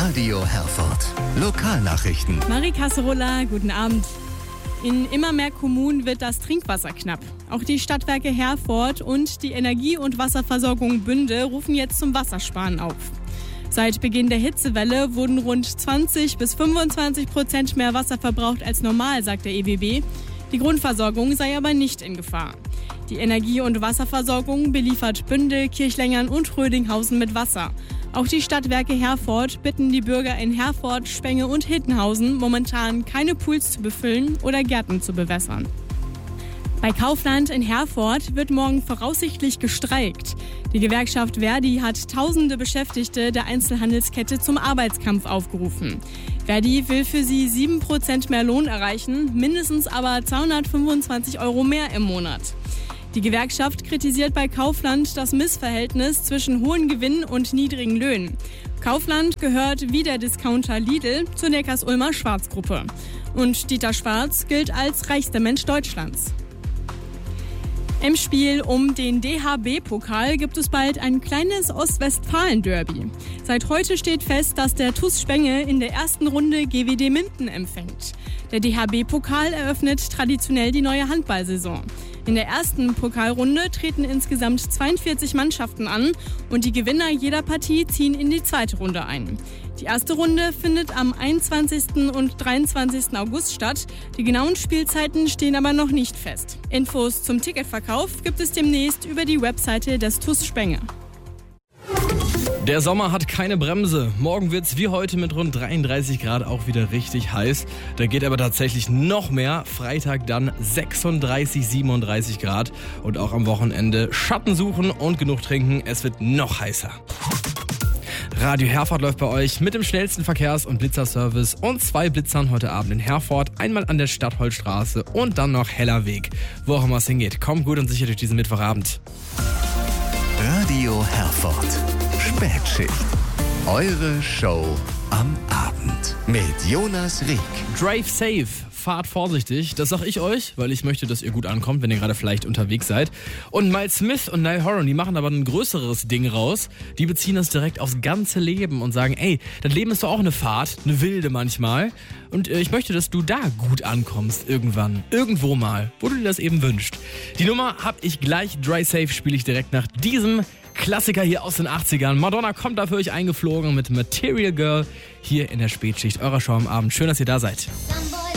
Radio Herford. Lokalnachrichten. Marie Casserola, guten Abend. In immer mehr Kommunen wird das Trinkwasser knapp. Auch die Stadtwerke Herford und die Energie- und Wasserversorgung Bünde rufen jetzt zum Wassersparen auf. Seit Beginn der Hitzewelle wurden rund 20-25% mehr Wasser verbraucht als normal, sagt der EWB. Die Grundversorgung sei aber nicht in Gefahr. Die Energie- und Wasserversorgung beliefert Bünde, Kirchlengern und Rödinghausen mit Wasser. Auch die Stadtwerke Herford bitten die Bürger in Herford, Spenge und Hittenhausen momentan keine Pools zu befüllen oder Gärten zu bewässern. Bei Kaufland in Herford wird morgen voraussichtlich gestreikt. Die Gewerkschaft Verdi hat tausende Beschäftigte der Einzelhandelskette zum Arbeitskampf aufgerufen. Verdi will für sie 7% mehr Lohn erreichen, mindestens aber 225 € mehr im Monat. Die Gewerkschaft kritisiert bei Kaufland das Missverhältnis zwischen hohen Gewinnen und niedrigen Löhnen. Kaufland gehört wie der Discounter Lidl zur Neckarsulmer Schwarz-Gruppe. Und Dieter Schwarz gilt als reichster Mensch Deutschlands. Im Spiel um den DHB-Pokal gibt es bald ein kleines Ostwestfalen-Derby. Seit heute steht fest, dass der TuS Spenge in der ersten Runde GWD Minden empfängt. Der DHB-Pokal eröffnet traditionell die neue Handballsaison. In der ersten Pokalrunde treten insgesamt 42 Mannschaften an und die Gewinner jeder Partie ziehen in die zweite Runde ein. Die erste Runde findet am 21. und 23. August statt. Die genauen Spielzeiten stehen aber noch nicht fest. Infos zum Ticketverkauf gibt es demnächst über die Webseite des TuS Spenge. Der Sommer hat keine Bremse. Morgen wird's wie heute mit rund 33 Grad auch wieder richtig heiß. Da geht aber tatsächlich noch mehr. Freitag dann 36, 37 Grad. Und auch am Wochenende Schatten suchen und genug trinken. Es wird noch heißer. Radio Herford läuft bei euch mit dem schnellsten Verkehrs- und Blitzerservice und 2 Blitzern heute Abend in Herford. Einmal an der Stadtholzstraße und dann noch Hellerweg. Wo auch immer es hingeht. Kommt gut und sicher durch diesen Mittwochabend. Radio Herford. Spätschicht. Eure Show am Abend. Mit Jonas Rieck. Drive safe. Fahrt vorsichtig, das sag ich euch, weil ich möchte, dass ihr gut ankommt, wenn ihr gerade vielleicht unterwegs seid. Und Miles Smith und Niall Horan, die machen aber ein größeres Ding raus. Die beziehen das direkt aufs ganze Leben und sagen, ey, das Leben ist doch auch eine Fahrt, eine wilde manchmal. Und ich möchte, dass du da gut ankommst irgendwann, irgendwo mal, wo du dir das eben wünschst. Die Nummer hab ich gleich, Drive safe spiele ich direkt nach diesem Klassiker hier aus den 80ern. Madonna kommt da für euch eingeflogen mit Material Girl hier in der Spätschicht eurer Show am Abend. Schön, dass ihr da seid.